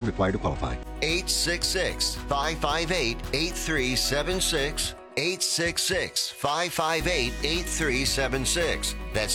required to qualify. 866-558-8376. 866-558-8376. That's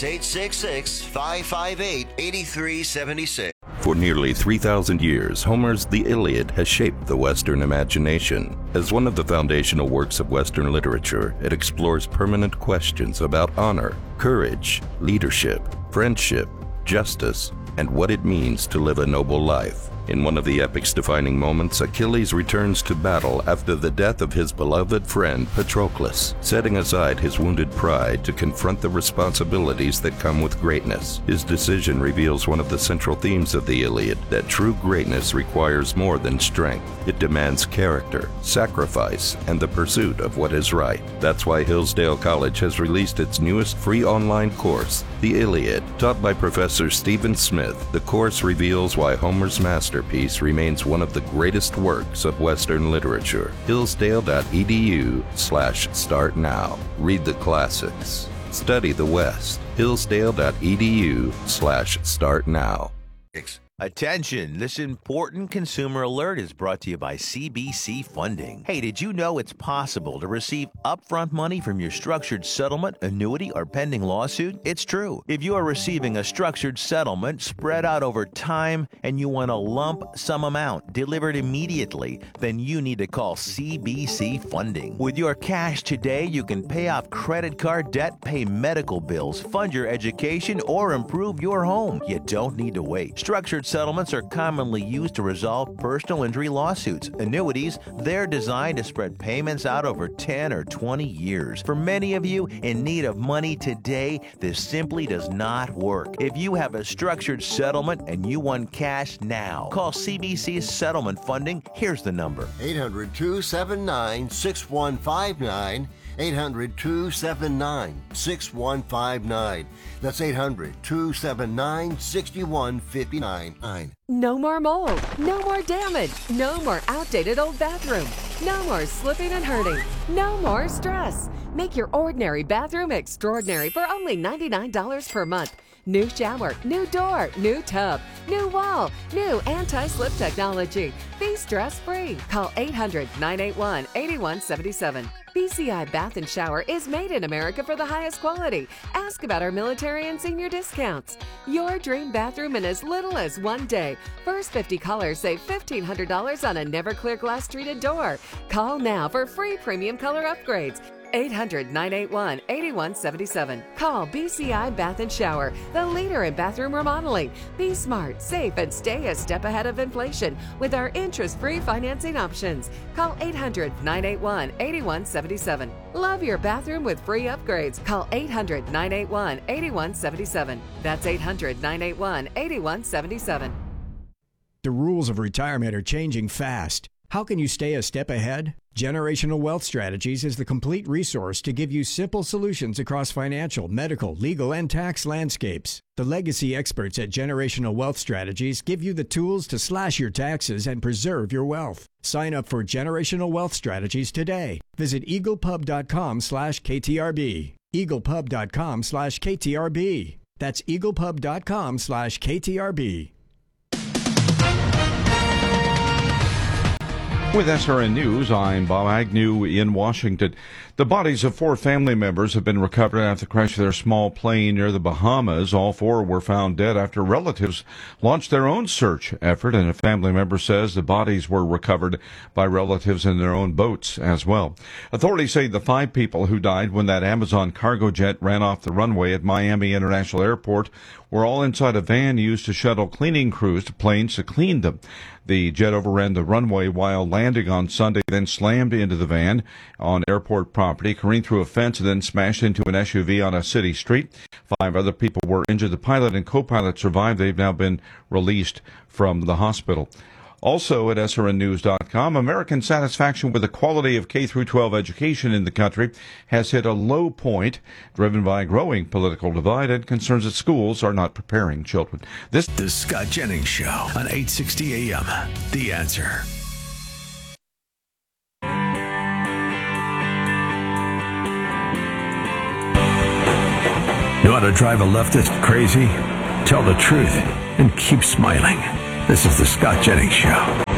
866-558-8376. For nearly 3,000 years, Homer's The Iliad has shaped the Western imagination. As one of the foundational works of Western literature, it explores permanent questions about honor, courage, leadership, friendship, justice, and what it means to live a noble life. In one of the epic's defining moments, Achilles returns to battle after the death of his beloved friend Patroclus, setting aside his wounded pride to confront the responsibilities that come with greatness. His decision reveals one of the central themes of the Iliad, that true greatness requires more than strength. It demands character, sacrifice, and the pursuit of what is right. That's why Hillsdale College has released its newest free online course, The Iliad. Taught by Professor Stephen Smith, the course reveals why Homer's masterpiece remains one of the greatest works of Western literature. Hillsdale.edu/start now. Read the classics. Study the West. Hillsdale.edu/start now. Attention, this important consumer alert is brought to you by CBC Funding. Hey, did you know it's possible to receive upfront money from your structured settlement, annuity, or pending lawsuit? It's true. If you are receiving a structured settlement spread out over time and you want a lump sum amount delivered immediately, then you need to call CBC Funding. With your cash today, you can pay off credit card debt, pay medical bills, fund your education, or improve your home. You don't need to wait. Structured settlements are commonly used to resolve personal injury lawsuits. Annuities, they're designed to spread payments out over 10 or 20 years. For many of you in need of money today, this simply does not work. If you have a structured settlement and you want cash now, call CBC Settlement Funding. Here's the number. 800-279-6159. 800-279-6159. That's 800-279-6159. No more mold, no more damage, no more outdated old bathroom, no more slipping and hurting, no more stress. Make your ordinary bathroom extraordinary for only $99 per month. New shower, new door, new tub, new wall, new anti-slip technology. Be stress-free. Call 800-981-8177. BCI Bath and Shower is made in America for the highest quality. Ask about our military and senior discounts. Your dream bathroom in as little as 1 day. First 50 callers save $1,500 on a never clear glass treated door. Call now for free premium color upgrades. 800-981-8177. Call BCI Bath and Shower, the leader in bathroom remodeling. Be smart, safe, and stay a step ahead of inflation with our interest-free financing options. Call 800-981-8177. Love your bathroom with free upgrades. Call 800-981-8177. That's 800-981-8177. The rules of retirement are changing fast. How can you stay a step ahead? Generational Wealth Strategies is the complete resource to give you simple solutions across financial, medical, legal, and tax landscapes. The legacy experts at Generational Wealth Strategies give you the tools to slash your taxes and preserve your wealth. Sign up for Generational Wealth Strategies today. Visit eaglepub.com/KTRB. eaglepub.com/KTRB. That's eaglepub.com/KTRB. With SRN News, I'm Bob Agnew in Washington. The bodies of 4 family members have been recovered after the crash of their small plane near the Bahamas. All 4 were found dead after relatives launched their own search effort, and a family member says the bodies were recovered by relatives in their own boats as well. Authorities say the 5 people who died when that Amazon cargo jet ran off the runway at Miami International Airport were all inside a van used to shuttle cleaning crews to planes to clean them. The jet overran the runway while landing on Sunday, then slammed into the van on airport property, careened through a fence, and then smashed into an SUV on a city street. 5 other people were injured. The pilot and co-pilot survived. They've now been released from the hospital. Also at SRNnews.com, American satisfaction with the quality of K-12 education in the country has hit a low point, driven by a growing political divide and concerns that schools are not preparing children. The Scott Jennings Show on 860 AM. The Answer. You want to drive a leftist crazy? Tell the truth and keep smiling. This is the Scott Jennings Show.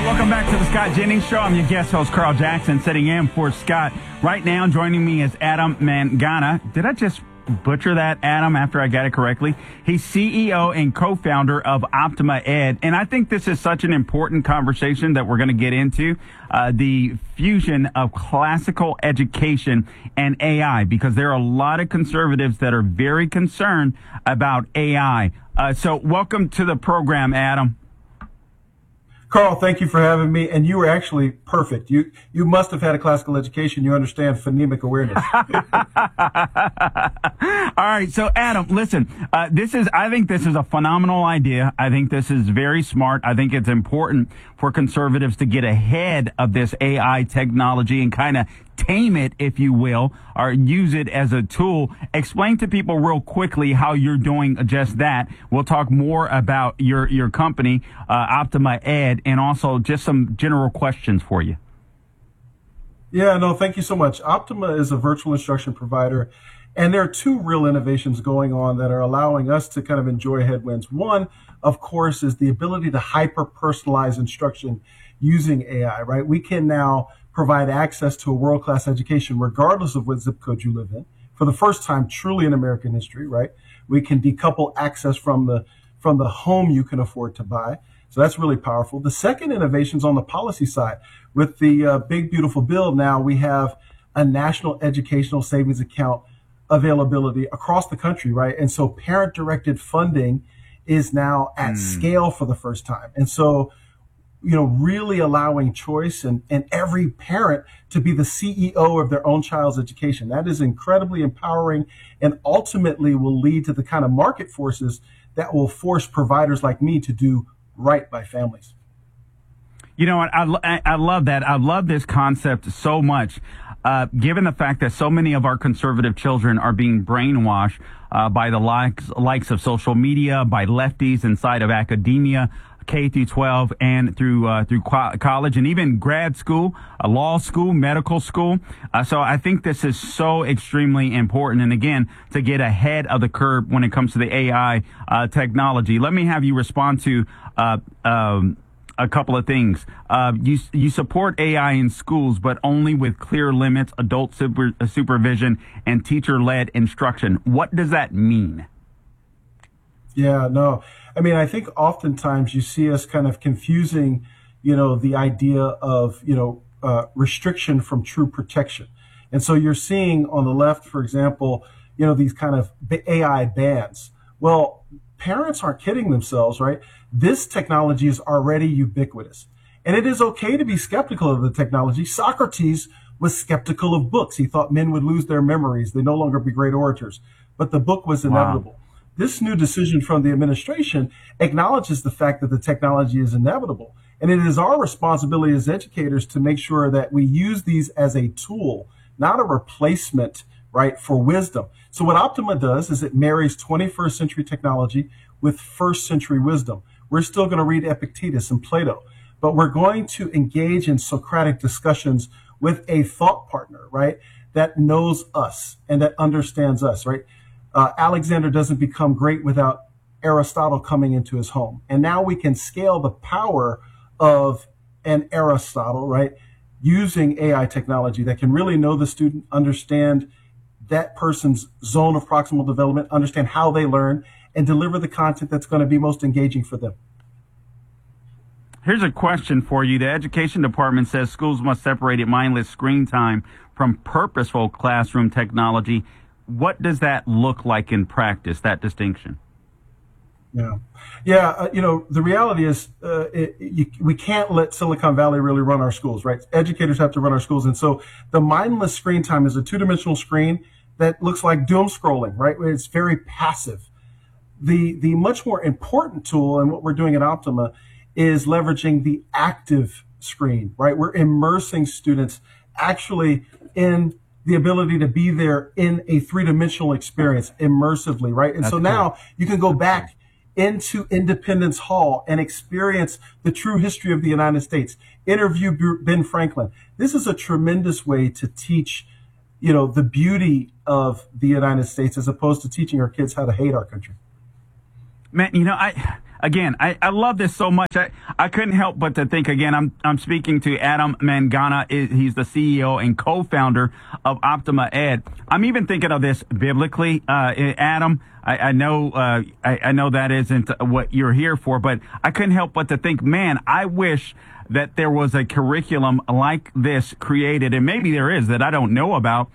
Welcome back to the Scott Jennings Show. I'm your guest host, Carl Jackson, sitting in for Scott. Right now, joining me is Adam Mangana. Did I just butcher that, Adam, after I got it correctly? He's CEO and co-founder of Optima Ed. And I think this is such an important conversation that we're going to get into, the fusion of classical education and AI, because there are a lot of conservatives that are very concerned about AI. So welcome to the program, Adam. Carl, thank you for having me. And you were actually perfect. You must have had a classical education. You understand phonemic awareness. All right. So, Adam, listen, I think this is a phenomenal idea. I think this is very smart. I think it's important for conservatives to get ahead of this AI technology and kind of tame it, if you will, or use it as a tool. Explain to people real quickly how you're doing just that. We'll talk more about your company, Optima Ed, and also just some general questions for you. Yeah, no, thank you so much. Optima is a virtual instruction provider, and there are two real innovations going on that are allowing us to kind of enjoy headwinds. One, of course, is the ability to hyper-personalize instruction using AI, right? We can now provide access to a world-class education regardless of what zip code you live in. For the first time, truly in American history, right? We can decouple access from the home you can afford to buy. So that's really powerful. The second innovation is on the policy side. With the big, beautiful bill now, we have a national educational savings account availability across the country, right? And so parent-directed funding is now at scale for the first time. And so, really allowing choice and every parent to be the CEO of their own child's education. That is incredibly empowering and ultimately will lead to the kind of market forces that will force providers like me to do right by families. You know what? I love that. I love this concept so much, given the fact that so many of our conservative children are being brainwashed by the likes of social media, by lefties inside of academia, K through 12, and through college, and even grad school, law school, medical school. So I think this is so extremely important. And again, to get ahead of the curve when it comes to the AI technology. Let me have you respond to a couple of things. You support AI in schools, but only with clear limits, adult supervision, and teacher-led instruction. What does that mean? Yeah, no. I mean, I think oftentimes you see us kind of confusing, the idea of, restriction from true protection. And so you're seeing on the left, for example, these kind of AI bans. Well, parents aren't kidding themselves, right? This technology is already ubiquitous. And it is okay to be skeptical of the technology. Socrates was skeptical of books. He thought men would lose their memories. They'd no longer be great orators. But the book was inevitable. Wow. This new decision from the administration acknowledges the fact that the technology is inevitable. And it is our responsibility as educators to make sure that we use these as a tool, not a replacement, right, for wisdom. So what Optima does is it marries 21st century technology with first century wisdom. We're still going to read Epictetus and Plato, but we're going to engage in Socratic discussions with a thought partner, right, that knows us and that understands us, right? Alexander doesn't become great without Aristotle coming into his home. And now we can scale the power of an Aristotle, right, using AI technology that can really know the student, understand that person's zone of proximal development, understand how they learn, and deliver the content that's going to be most engaging for them. Here's a question for you. The education department says schools must separate mindless screen time from purposeful classroom technology. What does that look like in practice, that distinction? Yeah. The reality is we can't let Silicon Valley really run our schools, right? Educators have to run our schools. And so the mindless screen time is a two-dimensional screen that looks like doom scrolling, right? It's very passive. The much more important tool, and what we're doing at Optima, is leveraging the active screen, right? We're immersing students actually in the ability to be there in a three-dimensional experience immersively, right? And so now you can go back into Independence Hall and experience the true history of the United States. Interview Ben Franklin. This is a tremendous way to teach, the beauty of the United States as opposed to teaching our kids how to hate our country. Man, again, I love this so much. I couldn't help but to think, again, I'm speaking to Adam Mangana. He's the CEO and co-founder of Optima Ed. I'm even thinking of this biblically. Adam, I know that isn't what you're here for, but I couldn't help but to think, man, I wish that there was a curriculum like this created, and maybe there is that I don't know about,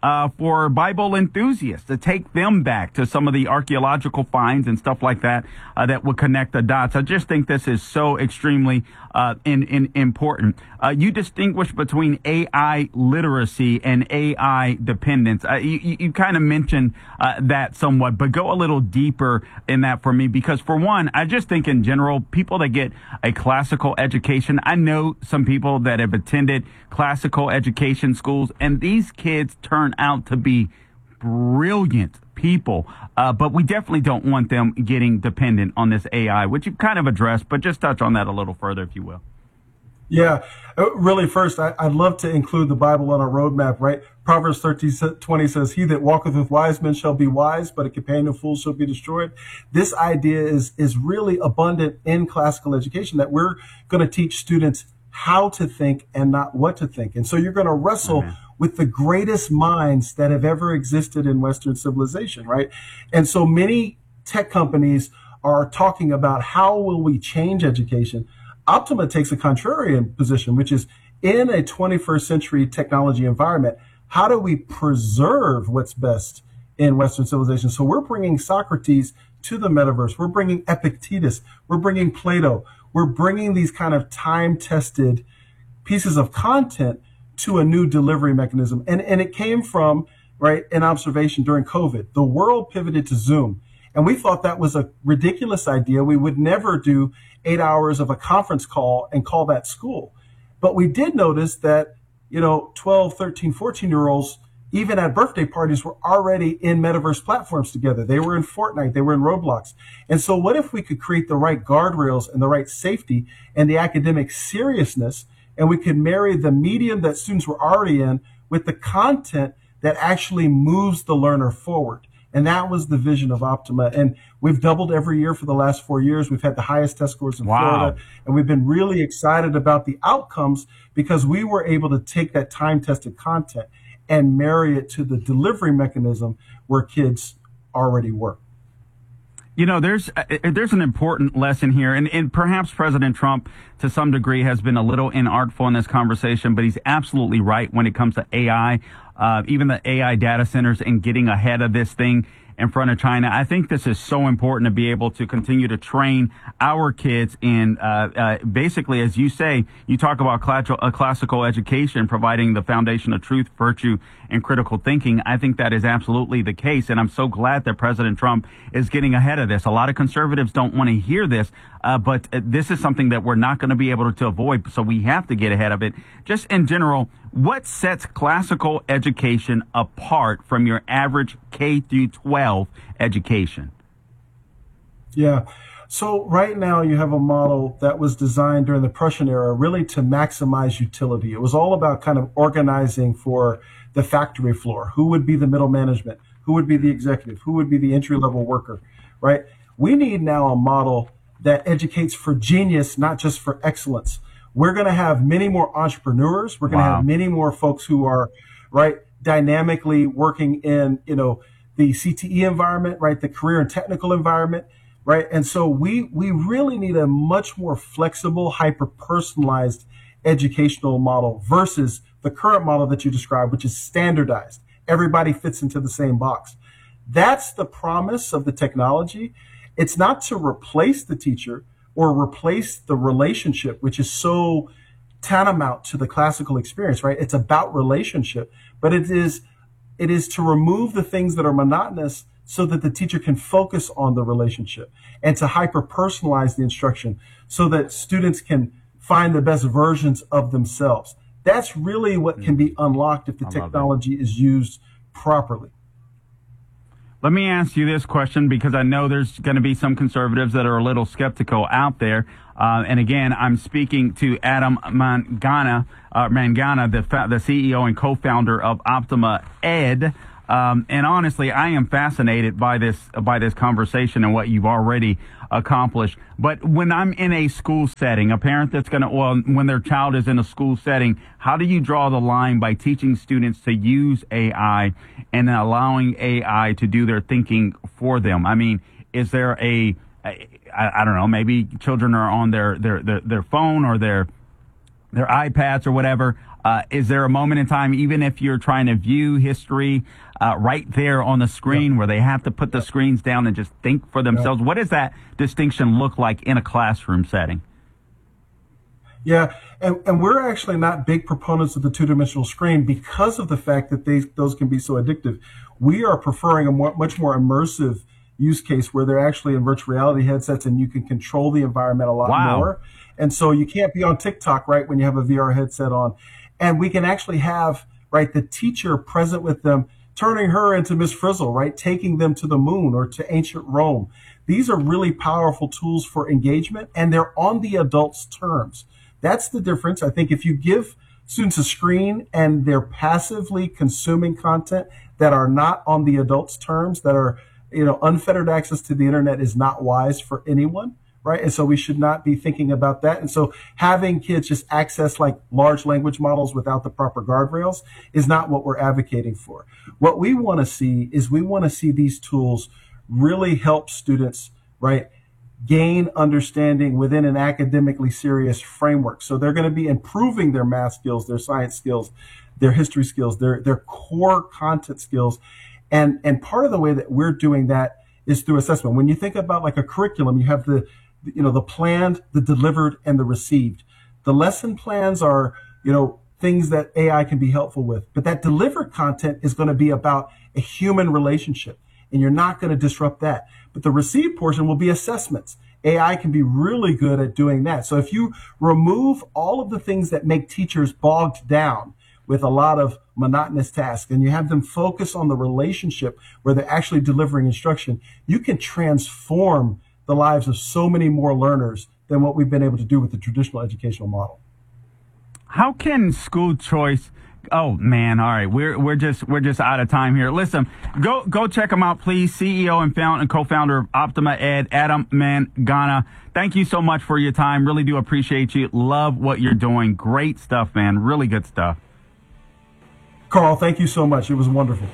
for Bible enthusiasts, to take them back to some of the archaeological finds and stuff like that, that would connect the dots. I just think this is so extremely important. You distinguish between AI literacy and AI dependence. You kind of mentioned that somewhat, but go a little deeper in that for me, because for one, I just think in general, people that get a classical education, I know some people that have attended classical education schools, and these kids turn out to be brilliant people, but we definitely don't want them getting dependent on this AI, which you've kind of addressed, but just touch on that a little further, if you will. Yeah, really, first, I'd love to include the Bible on our roadmap, right? Proverbs 13:20 says, "He that walketh with wise men shall be wise, but a companion of fools shall be destroyed." This idea is really abundant in classical education, that we're going to teach students how to think and not what to think. And so you're going to wrestle with the greatest minds that have ever existed in Western civilization, right? And so many tech companies are talking about how will we change education. Optima takes a contrarian position, which is in a 21st century technology environment, how do we preserve what's best in Western civilization? So we're bringing Socrates to the metaverse. We're bringing Epictetus. We're bringing Plato. We're bringing these kind of time-tested pieces of content to a new delivery mechanism. And it came from, right, an observation during COVID. The world pivoted to Zoom. And we thought that was a ridiculous idea. We would never do 8 hours of a conference call and call that school. But we did notice that, 12, 13, 14-year-olds, even at birthday parties, were already in metaverse platforms together. They were in Fortnite. They were in Roblox. And so what if we could create the right guardrails and the right safety and the academic seriousness, and we could marry the medium that students were already in with the content that actually moves the learner forward? And that was the vision of Optima. And we've doubled every year for the last 4 years. We've had the highest test scores in Florida. And we've been really excited about the outcomes because we were able to take that time-tested content and marry it to the delivery mechanism where kids already work. There's an important lesson here, and perhaps President Trump, to some degree, has been a little inartful in this conversation, but he's absolutely right when it comes to AI, even the AI data centers, and getting ahead of this thing in front of China. I think this is so important to be able to continue to train our kids in, basically, as you say, you talk about classical education, providing the foundation of truth, virtue, and critical thinking. I think that is absolutely the case. And I'm so glad that President Trump is getting ahead of this. A lot of conservatives don't want to hear this, but this is something that we're not going to be able to avoid. So we have to get ahead of it. Just in general, what sets classical education apart from your average K through 12 education? Yeah. So right now you have a model that was designed during the Prussian era really to maximize utility. It was all about kind of organizing for the factory floor. Who would be the middle management? Who would be the executive? Who would be the entry-level worker, right? We need now a model that educates for genius, not just for excellence. We're going to have many more entrepreneurs. We're going to have many more folks who are, right, dynamically working in, the CTE environment, right, the career and technical environment, right? And so we really need a much more flexible, hyper-personalized educational model versus the current model that you described, which is standardized. Everybody fits into the same box. That's the promise of the technology. It's not to replace the teacher or replace the relationship, which is so tantamount to the classical experience, right? It's about relationship, but it is to remove the things that are monotonous so that the teacher can focus on the relationship, and to hyper-personalize the instruction so that students can find the best versions of themselves. That's really what can be unlocked if the technology is used properly. Let me ask you this question, because I know there's going to be some conservatives that are a little skeptical out there. And again, I'm speaking to Adam Mangana, the CEO and co-founder of Optima Ed. And honestly, I am fascinated by this conversation and what you've already accomplished. But when I'm in a school setting, a parent that's when their child is in a school setting, how do you draw the line by teaching students to use AI and then allowing AI to do their thinking for them? I mean, is there I don't know, maybe children are on their phone or their iPads or whatever. Is there a moment in time, even if you're trying to view history right there on the screen, where they have to put the screens down and just think for themselves? What does that distinction look like in a classroom setting? Yeah, and we're actually not big proponents of the two-dimensional screen because of the fact that those can be so addictive. We are preferring a much more immersive use case where they're actually in virtual reality headsets and you can control the environment a lot more. And so you can't be on TikTok, right, when you have a VR headset on. And we can actually have, right, the teacher present with them, turning her into Miss Frizzle, right, taking them to the moon or to ancient Rome. These are really powerful tools for engagement, and they're on the adult's terms. That's the difference. I think if you give students a screen and they're passively consuming content that are not on the adult's terms, that are, unfettered access to the internet is not wise for anyone, right? And so we should not be thinking about that. And so having kids just access like large language models without the proper guardrails is not what we're advocating for. What we want to see is these tools really help students, right, gain understanding within an academically serious framework. So they're going to be improving their math skills, their science skills, their history skills, their core content skills. And part of the way that we're doing that is through assessment. When you think about like a curriculum, you have the planned, the delivered, and the received. The lesson plans are, things that AI can be helpful with. But that delivered content is going to be about a human relationship, and you're not going to disrupt that. But the received portion will be assessments. AI can be really good at doing that. So if you remove all of the things that make teachers bogged down with a lot of monotonous tasks, and you have them focus on the relationship where they're actually delivering instruction, you can transform the lives of so many more learners than what we've been able to do with the traditional educational model. How can school choice? Oh man, all right, we're just out of time here. Listen, go check them out, please. CEO and co-founder of Optima Ed, Adam Mangana. Thank you so much for your time. Really do appreciate you. Love what you're doing. Great stuff, man. Really good stuff. Carl, thank you so much. It was wonderful.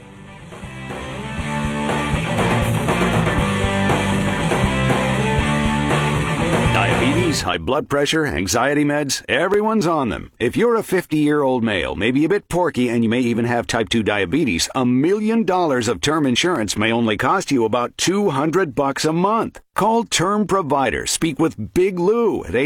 Diabetes, high blood pressure, anxiety meds, everyone's on them. If you're a 50-year-old male, maybe a bit porky, and you may even have type 2 diabetes, $1 million of term insurance may only cost you about $200 a month. Call Term Provider. Speak with Big Lou at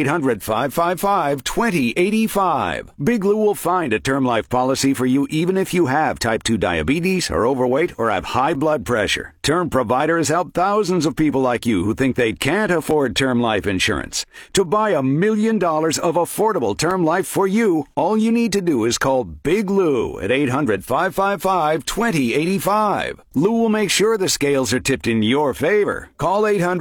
800-555-2085. Big Lou will find a term life policy for you even if you have type 2 diabetes, are overweight, or have high blood pressure. Term Provider has helped thousands of people like you who think they can't afford term life insurance. To buy $1 million of affordable term life for you, all you need to do is call Big Lou at 800-555-2085. Lou will make sure the scales are tipped in your favor. Call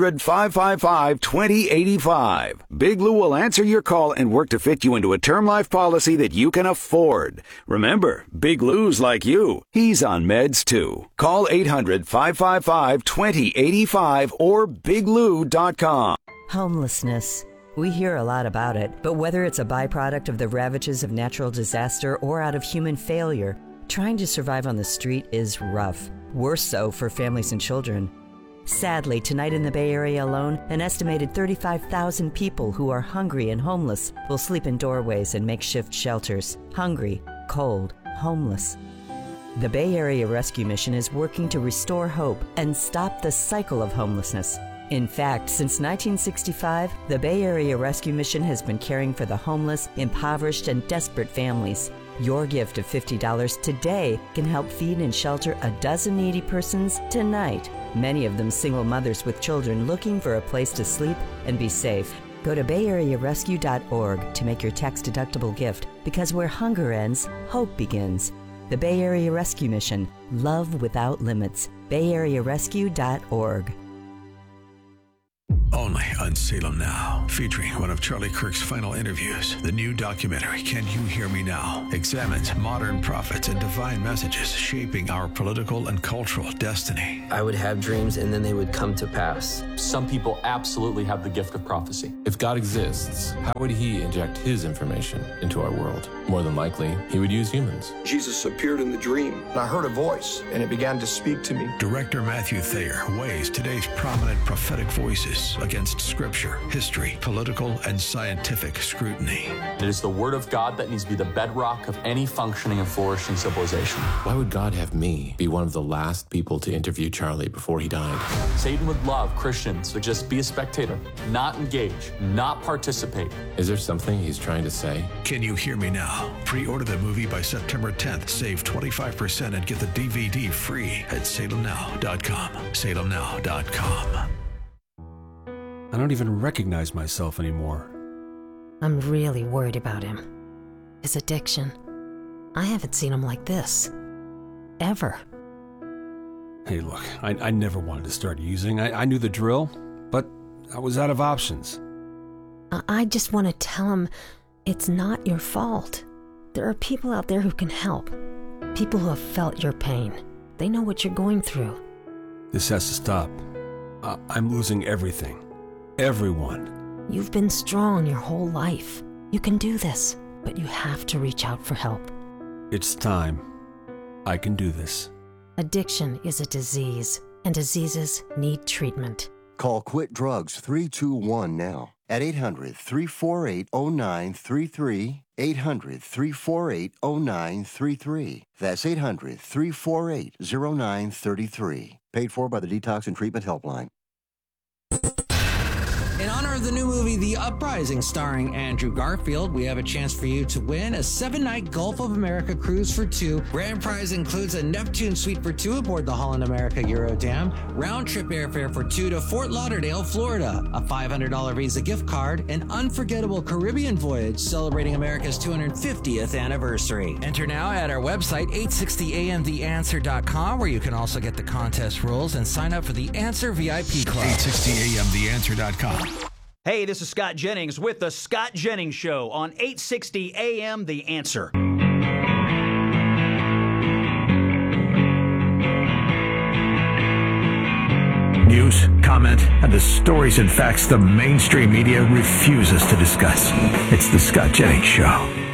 800-555-2085. Big Lou will answer your call and work to fit you into a term life policy that you can afford. Remember, Big Lou's like you. He's on meds too. Call 800-555-2085 or biglou.com. Homelessness. We hear a lot about it, but whether it's a byproduct of the ravages of natural disaster or out of human failure, trying to survive on the street is rough. Worse so for families and children. Sadly, tonight in the Bay Area alone, an estimated 35,000 people who are hungry and homeless will sleep in doorways and makeshift shelters. Hungry, cold, homeless. The Bay Area Rescue Mission is working to restore hope and stop the cycle of homelessness. In fact, since 1965, the Bay Area Rescue Mission has been caring for the homeless, impoverished, and desperate families. Your gift of $50 today can help feed and shelter a dozen needy persons tonight. Many of them single mothers with children looking for a place to sleep and be safe. Go to BayAreaRescue.org to make your tax-deductible gift, because where hunger ends, hope begins. The Bay Area Rescue Mission. Love without limits. BayAreaRescue.org. Only on Salem Now. Show, featuring one of Charlie Kirk's final interviews. The new documentary, Can You Hear Me Now?, examines modern prophets and divine messages shaping our political and cultural destiny. I would have dreams and then they would come to pass. Some people absolutely have the gift of prophecy. If God exists, how would he inject his information into our world? More than likely, he would use humans. Jesus appeared in the dream, and I heard a voice, and it began to speak to me. Director Matthew Thayer weighs today's prominent prophetic voices against scripture, history, political, and scientific scrutiny. It is the word of God that needs to be the bedrock of any functioning and flourishing civilization. Why would God have me be one of the last people to interview Charlie before he died? Satan would love Christians to just be a spectator, not engage, not participate. Is there something he's trying to say? Can You Hear Me Now? Pre-order the movie by September 10th. Save 25% and get the DVD free at salemnow.com. salemnow.com. I don't even recognize myself anymore. I'm really worried about him. His addiction. I haven't seen him like this. Ever. Hey, look, I never wanted to start using. I knew the drill, but I was out of options. I just want to tell him it's not your fault. There are people out there who can help. People who have felt your pain. They know what you're going through. This has to stop. I'm losing everything. Everyone. You've been strong your whole life. You can do this, but you have to reach out for help. It's time. I can do this. Addiction is a disease, and diseases need treatment. Call Quit Drugs 321 now at 800-348-0933, 800-348-0933. That's 800-348-0933. Paid for by the Detox and Treatment Helpline. In honor of the new movie, The Uprising, starring Andrew Garfield, we have a chance for you to win a 7-night Gulf of America cruise for two. Grand prize includes a Neptune suite for two aboard the Holland America Eurodam, round-trip airfare for two to Fort Lauderdale, Florida, a $500 Visa gift card, an unforgettable Caribbean voyage celebrating America's 250th anniversary. Enter now at our website, 860amtheanswer.com, where you can also get the contest rules and sign up for the Answer VIP Club. 860amtheanswer.com. Hey, this is Scott Jennings with The Scott Jennings Show on 860 AM The Answer. News, comment, and the stories and facts the mainstream media refuses to discuss. It's The Scott Jennings Show.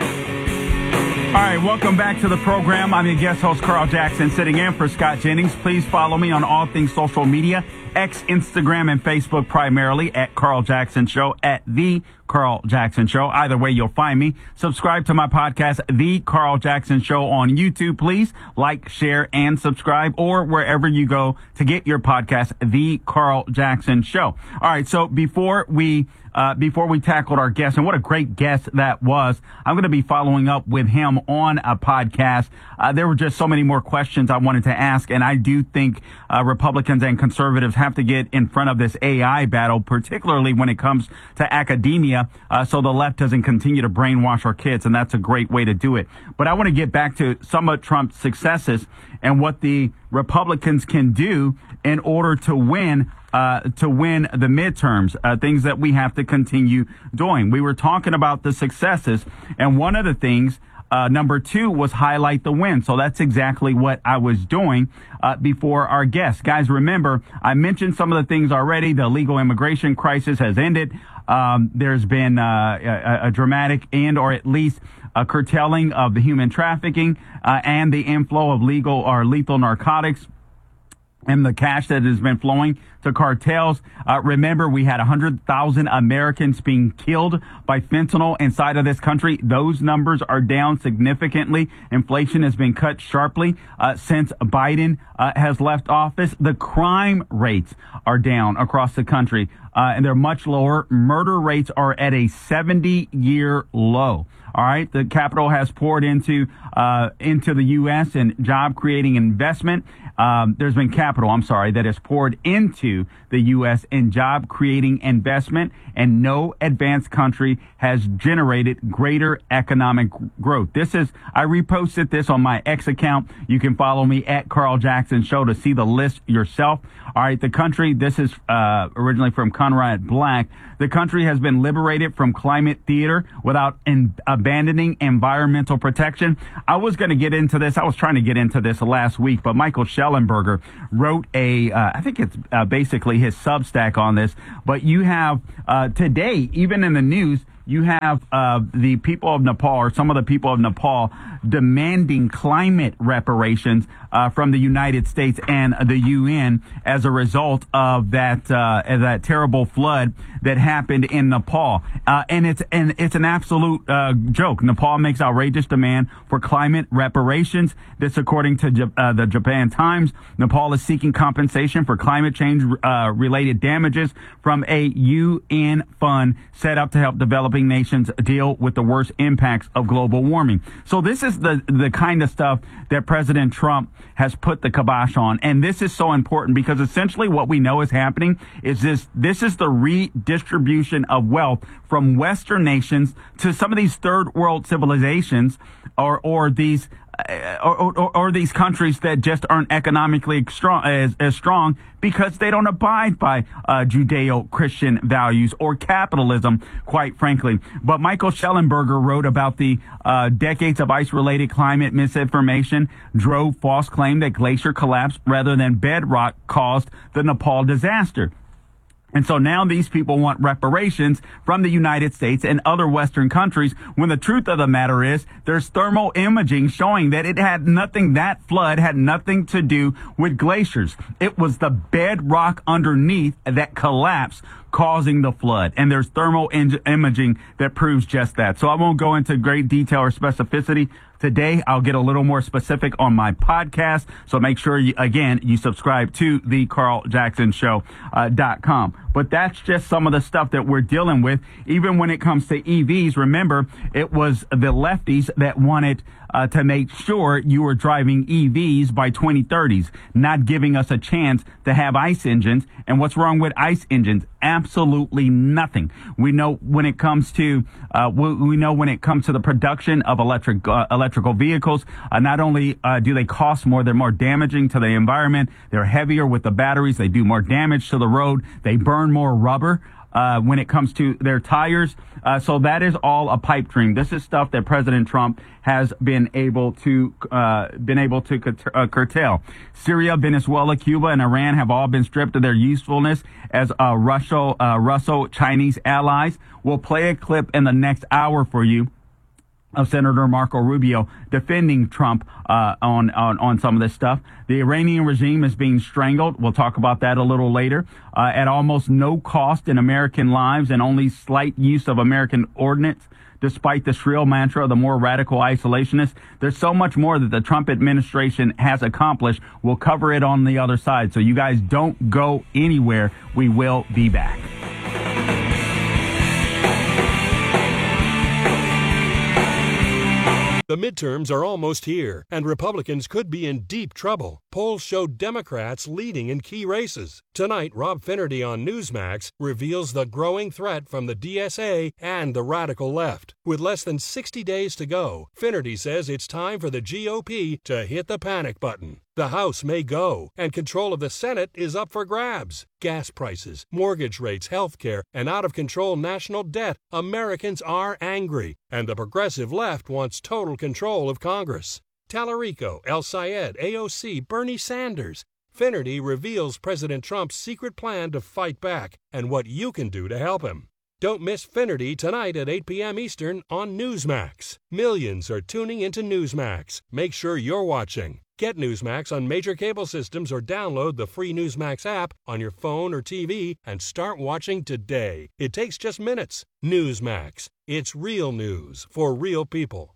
All right, welcome back to the program. I'm your guest host, Carl Jackson, sitting in for Scott Jennings. Please follow me on all things social media, X, Instagram, and Facebook primarily at Carl Jackson Show, at The Carl Jackson Show. Either way, you'll find me. Subscribe to my podcast, The Carl Jackson Show, on YouTube. Please like, share, and subscribe, or wherever you go to get your podcast, The Carl Jackson Show. All right, so before we tackled our guest, and what a great guest that was, I'm going to be following up with him on a podcast. There were just so many more questions I wanted to ask, and I do think Republicans and conservatives have to get in front of this AI battle, particularly when it comes to academia, so the left doesn't continue to brainwash our kids, and that's a great way to do it. But I want to get back to some of Trump's successes and what the Republicans can do in order to win the midterms, things that we have to continue doing. We were talking about the successes, and one of the things, number two, was highlight the win. So that's exactly what I was doing before our guest. Guys, remember, I mentioned some of the things already. The illegal immigration crisis has ended. There's been a dramatic and or at least a curtailing of the human trafficking and the inflow of legal or lethal narcotics and the cash that has been flowing to cartels. Remember, we had 100,000 Americans being killed by fentanyl inside of this country. Those numbers are down significantly. Inflation has been cut sharply since Biden has left office. The crime rates are down across the country, and they're much lower. Murder rates are at a 70-year low. All right. The capital has poured into the U.S. and job creating investment. that is poured into the U.S. in job-creating investment, and no advanced country has generated greater economic growth. I reposted this on my X account. You can follow me at Carl Jackson Show to see the list yourself. All right, the country, this is originally from Conrad Black. The country has been liberated from climate theater without abandoning environmental protection. I was going to get into this. I was trying to get into this last week, but Michael Schellenberger wrote I think it's basically his Substack on this. But you have today, even in the news, you have the people of Nepal, or some of the people of Nepal, demanding climate reparations from the United States and the UN as a result of that terrible flood that happened in Nepal. And it's an absolute joke. Nepal makes outrageous demand for climate reparations. This, according to the Japan Times. Nepal is seeking compensation for climate change related damages from a UN fund set up to help developing nations deal with the worst impacts of global warming. So this is the kind of stuff that President Trump has put the kibosh on. And this is so important because essentially what we know is happening is this is the redistribution of wealth from Western nations to some of these third world civilizations or these countries that just aren't economically as strong because they don't abide by Judeo-Christian values or capitalism, quite frankly. But Michael Schellenberger wrote about the decades of ice-related climate misinformation drove false claim that glacier collapse rather than bedrock caused the Nepal disaster. And so now these people want reparations from the United States and other Western countries when the truth of the matter is there's thermal imaging showing that that flood had nothing to do with glaciers. It was the bedrock underneath that collapsed causing the flood. And there's thermal imaging that proves just that. So I won't go into great detail or specificity. Today, I'll get a little more specific on my podcast. So make sure you subscribe to the CarlJacksonShow.com. But that's just some of the stuff that we're dealing with. Even when it comes to EVs, remember, it was the lefties that wanted to make sure you were driving EVs by 2030s, not giving us a chance to have ICE engines. And what's wrong with ICE engines? Absolutely nothing. We know when it comes to the production of electrical vehicles, not only do they cost more, they're more damaging to the environment. They're heavier with the batteries. They do more damage to the road. They burn more rubber when it comes to their tires. So that is all a pipe dream. This is stuff that President Trump has been able to curtail. Syria, Venezuela, Cuba, and Iran have all been stripped of their usefulness as Russo-Chinese allies. We'll play a clip in the next hour for you of Senator Marco Rubio defending Trump on some of this stuff. The Iranian regime is being strangled. We'll talk about that a little later. At almost no cost in American lives and only slight use of American ordnance, despite the shrill mantra of the more radical isolationists. There's so much more that the Trump administration has accomplished. We'll cover it on the other side. So you guys don't go anywhere. We will be back. The midterms are almost here, and Republicans could be in deep trouble. Polls show Democrats leading in key races. Tonight, Rob Finnerty on Newsmax reveals the growing threat from the DSA and the radical left. With less than 60 days to go, Finnerty says it's time for the GOP to hit the panic button. The House may go, and control of the Senate is up for grabs. Gas prices, mortgage rates, health care, and out-of-control national debt. Americans are angry, and the progressive left wants total control of Congress. Tallarico, El Sayed, AOC, Bernie Sanders. Finnerty reveals President Trump's secret plan to fight back and what you can do to help him. Don't miss Finnerty tonight at 8 p.m. Eastern on Newsmax. Millions are tuning into Newsmax. Make sure you're watching. Get Newsmax on major cable systems or download the free Newsmax app on your phone or TV and start watching today. It takes just minutes. Newsmax. It's real news for real people.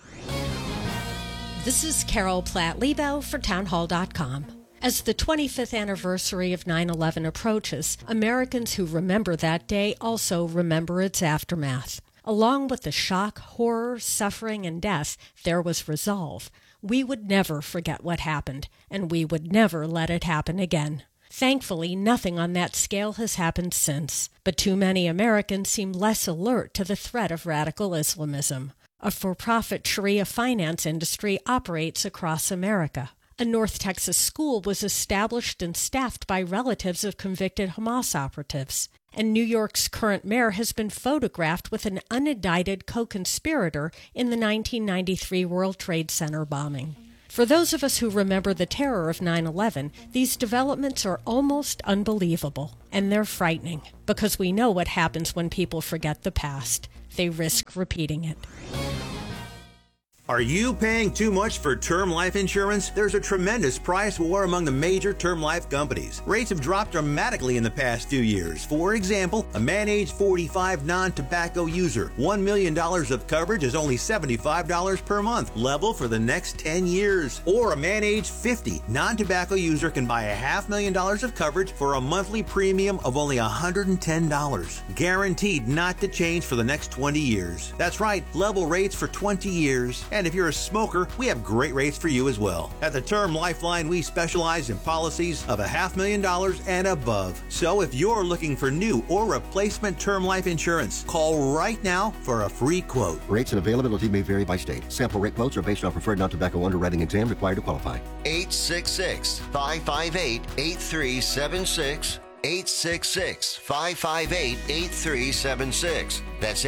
This is Carol Platt-Liebau for townhall.com. As the 25th anniversary of 9/11 approaches, Americans who remember that day also remember its aftermath. Along with the shock, horror, suffering, and death, there was resolve. we would never forget what happened, and we would never let it happen again. Thankfully, nothing on that scale has happened since, but too many Americans seem less alert to the threat of radical Islamism. A for-profit Sharia finance industry operates across America. A North Texas school was established and staffed by relatives of convicted Hamas operatives. And New York's current mayor has been photographed with an unindicted co-conspirator in the 1993 World Trade Center bombing. For those of us who remember the terror of 9/11, these developments are almost unbelievable, and they're frightening, because we know what happens when people forget the past. They risk repeating it. Are you paying too much for term life insurance? There's a tremendous price war among the major term life companies. Rates have dropped dramatically in the past 2 years. For example, a man age 45 non-tobacco user, $1 million of coverage is only $75 per month, level for the next 10 years. Or a man age 50 non-tobacco user can buy $500,000 of coverage for a monthly premium of only $110, guaranteed not to change for the next 20 years. That's right, level rates for 20 years. And if you're a smoker, we have great rates for you as well. At the Term Lifeline, we specialize in policies of $500,000 and above. So if you're looking for new or replacement term life insurance, call right now for a free quote. Rates and availability may vary by state. Sample rate quotes are based on preferred non-tobacco underwriting exam required to qualify. 866-558-8376. 866-558-8376. That's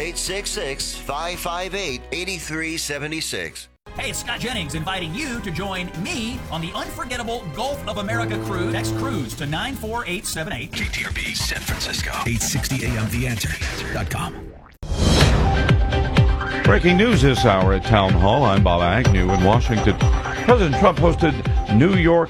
866-558-8376. Hey, it's Scott Jennings inviting you to join me on the unforgettable Gulf of America cruise. Text cruise to 94878. KTRB San Francisco. 860 AM TheAnswer.com. Breaking news this hour at Town Hall. I'm Bob Agnew in Washington. President Trump hosted New York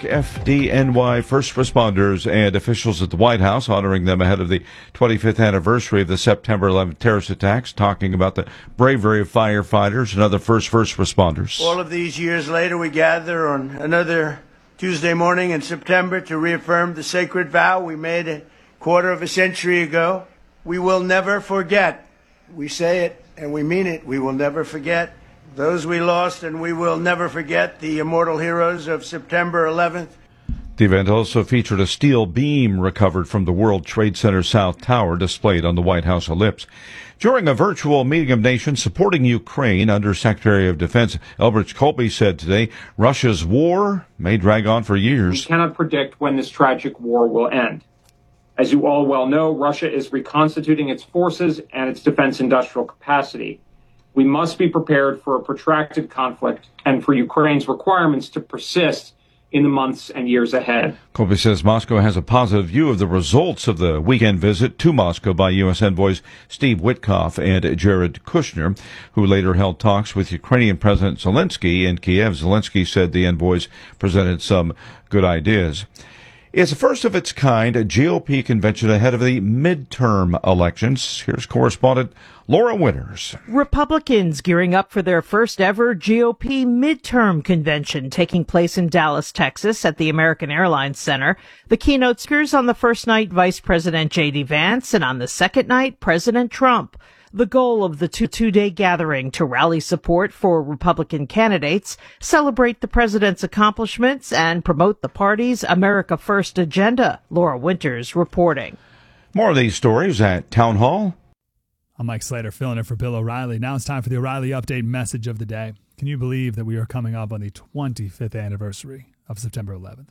FDNY first responders and officials at the White House, honoring them ahead of the 25th anniversary of the September 11th terrorist attacks, talking about the bravery of firefighters and other first responders. All of these years later, we gather on another Tuesday morning in September to reaffirm the sacred vow we made a quarter of a century ago. We will never forget. We say it and we mean it. We will never forget those we lost, and we will never forget the immortal heroes of September 11th. The event also featured a steel beam recovered from the World Trade Center South Tower displayed on the White House ellipse. During a virtual meeting of nations supporting Ukraine, Under-Secretary of Defense Elbridge Colby said today Russia's war may drag on for years. We cannot predict when this tragic war will end. As you all well know, Russia is reconstituting its forces and its defense industrial capacity. We must be prepared for a protracted conflict and for Ukraine's requirements to persist in the months and years ahead. Colby says Moscow has a positive view of the results of the weekend visit to Moscow by U.S. envoys Steve Witkoff and Jared Kushner, who later held talks with Ukrainian President Zelensky in Kiev. Zelensky said the envoys presented some good ideas. It's the first of its kind, a GOP convention ahead of the midterm elections. Here's correspondent Laura Winters. Republicans gearing up for their first ever GOP midterm convention taking place in Dallas, Texas at the American Airlines Center. The keynote speakers on the first night, Vice President J.D. Vance, and on the second night, President Trump. The goal of the two-day gathering to rally support for Republican candidates, celebrate the president's accomplishments, and promote the party's America First agenda. Laura Winters reporting. More of these stories at Town Hall. I'm Mike Slater, filling in for Bill O'Reilly. Now it's time for the O'Reilly Update message of the day. Can you believe that we are coming up on the 25th anniversary of September 11th?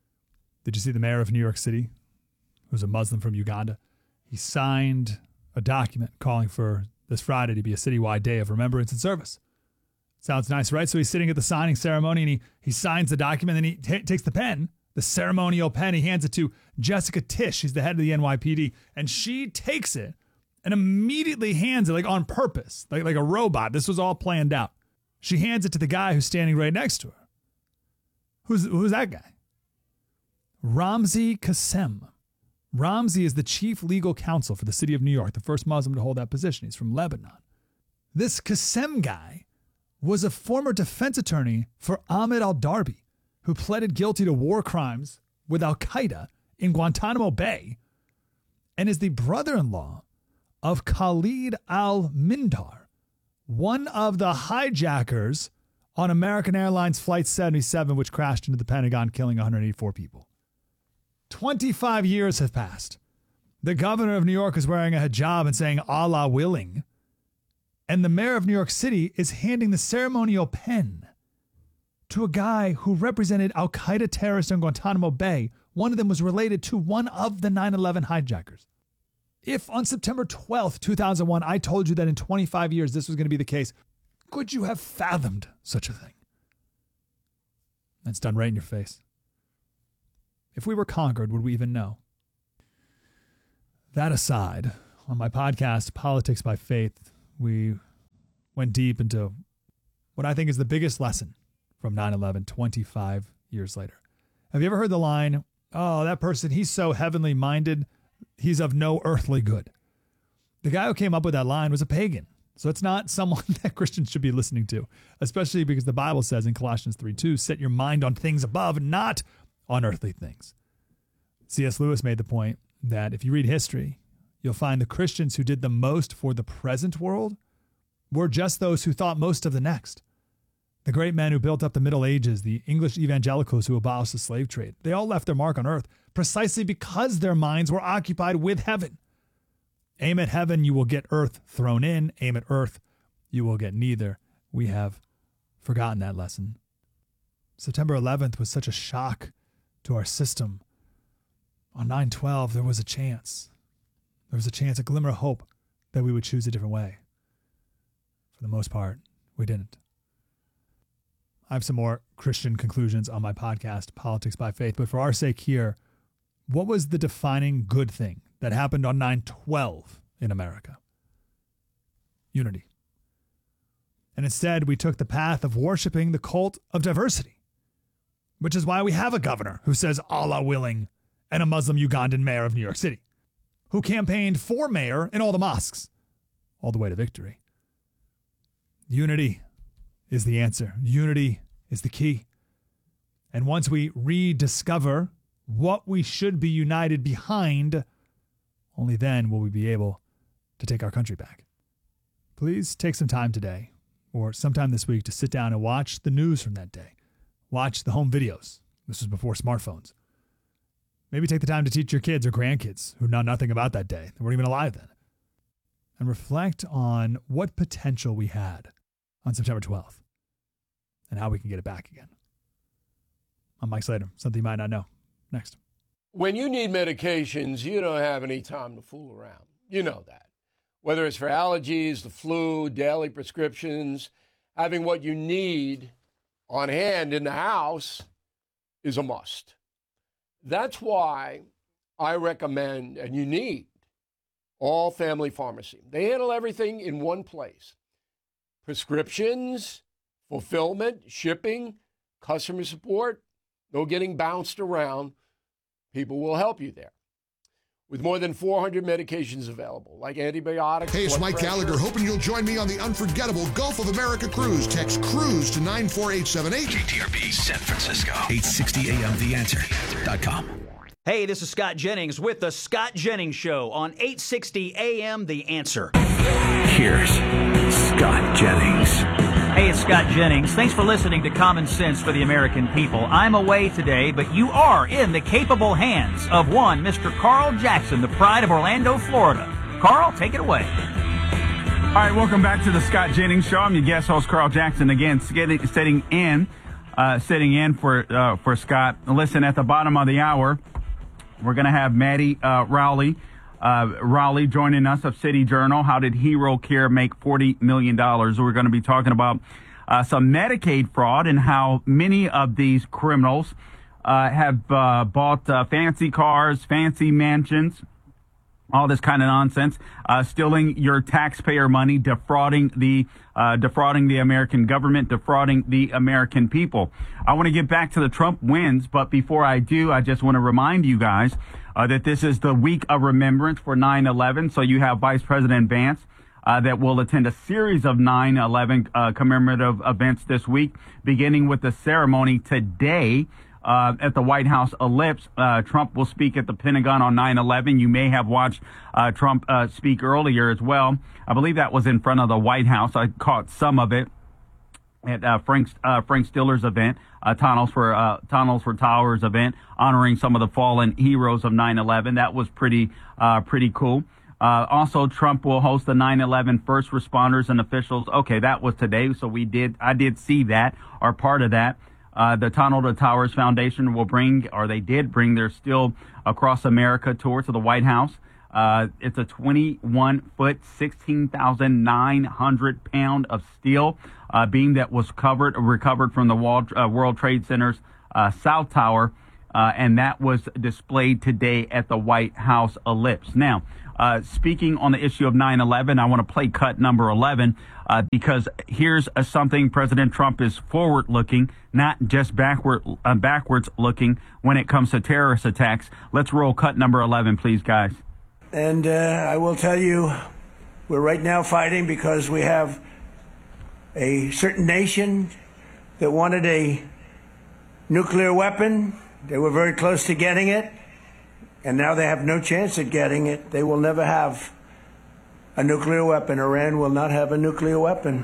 Did you see the mayor of New York City, who's a Muslim from Uganda? He signed a document calling for this Friday to be a citywide day of remembrance and service. Sounds nice, right? So he's sitting at the signing ceremony and he signs the document and he takes the pen, the ceremonial pen. He hands it to Jessica Tisch. She's the head of the NYPD. And she takes it and immediately hands it like on purpose, like a robot. This was all planned out. She hands it to the guy who's standing right next to her. Who's that guy? Ramzi Kassem. Ramzi is the chief legal counsel for the city of New York, the first Muslim to hold that position. He's from Lebanon. This Kassem guy was a former defense attorney for Ahmed al-Darbi, who pleaded guilty to war crimes with al-Qaeda in Guantanamo Bay, and is the brother-in-law of Khalid al-Mindar, one of the hijackers on American Airlines Flight 77, which crashed into the Pentagon, killing 184 people. 25 years have passed. The governor of New York is wearing a hijab and saying, Allah willing. And the mayor of New York City is handing the ceremonial pen to a guy who represented al-Qaeda terrorists in Guantanamo Bay. One of them was related to one of the 9/11 hijackers. If on September 12th, 2001, I told you that in 25 years this was going to be the case, could you have fathomed such a thing? That's done right in your face. If we were conquered, would we even know? That aside, on my podcast, Politics by Faith, we went deep into what I think is the biggest lesson from 9/11 25 years later. Have you ever heard the line, oh, that person, he's so heavenly minded, he's of no earthly good? The guy who came up with that line was a pagan. So it's not someone that Christians should be listening to, especially because the Bible says in Colossians 3:2, set your mind on things above, not on earthly things. C.S. Lewis made the point that if you read history, you'll find the Christians who did the most for the present world were just those who thought most of the next. The great men who built up the Middle Ages, the English evangelicals who abolished the slave trade, they all left their mark on earth precisely because their minds were occupied with heaven. Aim at heaven, you will get earth thrown in. Aim at earth, you will get neither. We have forgotten that lesson. September 11th was such a shock to our system. On 9/12, there was a chance. There was a chance, a glimmer of hope that we would choose a different way. For the most part, we didn't. I have some more Christian conclusions on my podcast, Politics by Faith. But for our sake here, what was the defining good thing that happened on 9/12 in America? Unity. And instead, we took the path of worshiping the cult of diversity, which is why we have a governor who says Allah willing and a Muslim Ugandan mayor of New York City who campaigned for mayor in all the mosques, all the way to victory. Unity is the answer. Unity is the key. And once we rediscover what we should be united behind, only then will we be able to take our country back. Please take some time today or sometime this week to sit down and watch the news from that day. Watch the home videos. This was before smartphones. Maybe take the time to teach your kids or grandkids who know nothing about that day. They weren't even alive then. And reflect on what potential we had on September 12th and how we can get it back again. I'm Mike Slater. Something you might not know. Next. When you need medications, you don't have any time to fool around. You know that. Whether it's for allergies, the flu, daily prescriptions, having what you need on hand in the house is a must. That's why I recommend, and you need, All Family Pharmacy. They handle everything in one place. Prescriptions, fulfillment, shipping, customer support, no getting bounced around. People will help you there. With more than 400 medications available, like antibiotics. Hey, it's Mike Gallagher, hoping you'll join me on the unforgettable Gulf of America cruise. Text CRUISE to 94878. KTRP San Francisco, 860 AM TheAnswer.com. Hey, this is Scott Jennings with The Scott Jennings Show on 860 AM The Answer. Here's Scott Jennings. Hey, it's Scott Jennings. Thanks for listening to Common Sense for the American People. I'm away today, but you are in the capable hands of one Mr. Carl Jackson, the pride of Orlando, Florida. Carl, take it away. All right, welcome back to the Scott Jennings Show. I'm your guest host, Carl Jackson, again, sitting in for Scott. Listen, at the bottom of the hour, we're going to have Maddie Rowley joining us of City Journal. How did Hero Care make $40 million? We're going to be talking about some Medicaid fraud and how many of these criminals have bought fancy cars, fancy mansions, all this kind of nonsense, stealing your taxpayer money, defrauding the American government, defrauding the American people. I want to get back to the Trump wins, but before I do, I just want to remind you guys that this is the week of remembrance for 9/11. So you have Vice President Vance that will attend a series of 9/11 commemorative events this week, beginning with the ceremony today. At the White House Ellipse. Trump will speak at the Pentagon on 9/11. You may have watched Trump speak earlier as well. I believe that was in front of the White House. I caught some of it. at Frank Stiller's event, Tunnels for Towers event, honoring some of the fallen heroes of 9/11. That was pretty cool. Also, Trump will host the 9/11 first responders and officials. Okay, that was today, so I did see that, or part of that. The Tunnel to Towers Foundation will bring, or they did bring, their Steel Across America tour to the White House. It's a 21-foot, 16,900 pound of steel beam that was recovered from the World Trade Center's South Tower, and that was displayed today at the White House Ellipse. Now, speaking on the issue of 9/11, I want to play cut number 11 because here's something President Trump is forward-looking, not just backwards-looking when it comes to terrorist attacks. Let's roll cut number 11, please, guys. And I will tell you, we're right now fighting because we have a certain nation that wanted a nuclear weapon. They were very close to getting it, and now they have no chance at getting it. They will never have a nuclear weapon. Iran will not have a nuclear weapon.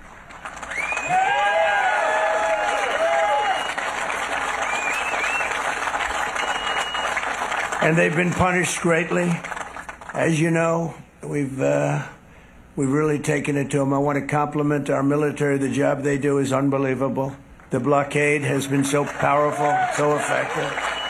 And they've been punished greatly. As you know, we've really taken it to them. I want to compliment our military. The job they do is unbelievable. The blockade has been so powerful, so effective.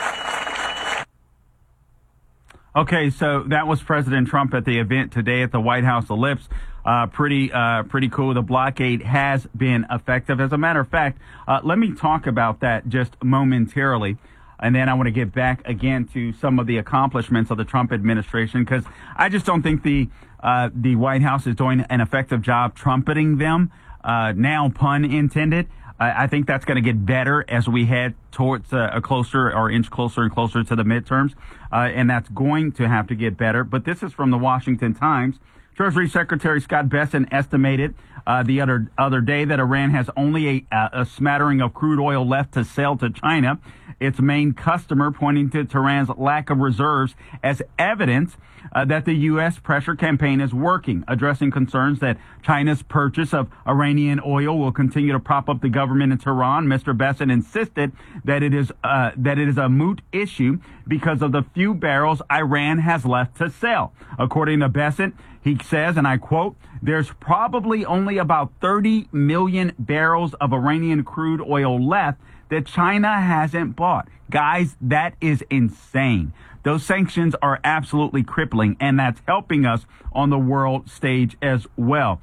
Okay, so that was President Trump at the event today at the White House Ellipse. Pretty cool. The blockade has been effective. As a matter of fact, let me talk about that just momentarily. And then I want to get back again to some of the accomplishments of the Trump administration, because I just don't think the White House is doing an effective job trumpeting them. Now, pun intended. I think that's going to get better as we head towards inch closer and closer to the midterms. And that's going to have to get better. But this is from the Washington Times. Treasury Secretary Scott Bessent estimated the other day that Iran has only a smattering of crude oil left to sell to China, its main customer, pointing to Tehran's lack of reserves as evidence that the U.S. pressure campaign is working, addressing concerns that China's purchase of Iranian oil will continue to prop up the government in Tehran. Mr. Bessent insisted that it is a moot issue because of the few barrels Iran has left to sell. According to Bessent, he says, and I quote, "There's probably only about 30 million barrels of Iranian crude oil left that China hasn't bought." Guys, that is insane. Those sanctions are absolutely crippling, and that's helping us on the world stage as well.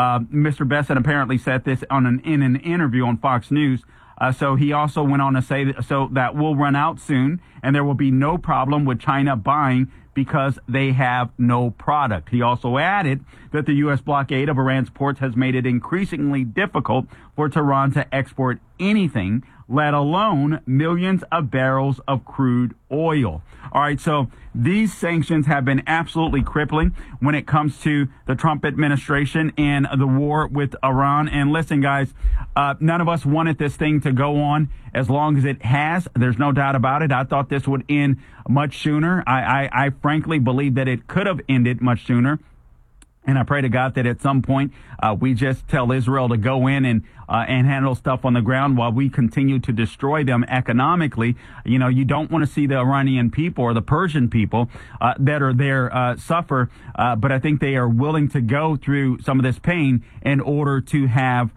Mr. Bessent apparently said this in an interview on Fox News. So he also went on to say that will run out soon, and there will be no problem with China buying because they have no product. He also added that the U.S. blockade of Iran's ports has made it increasingly difficult for Tehran to export anything, let alone millions of barrels of crude oil. All right, so these sanctions have been absolutely crippling when it comes to the Trump administration and the war with Iran. And listen, guys, none of us wanted this thing to go on as long as it has. There's no doubt about it. I thought this would end much sooner. I frankly believe that it could have ended much sooner. And I pray to God that at some point we just tell Israel to go in and handle stuff on the ground while we continue to destroy them economically. You know, you don't want to see the Iranian people or the Persian people that are there suffer, but I think they are willing to go through some of this pain in order to have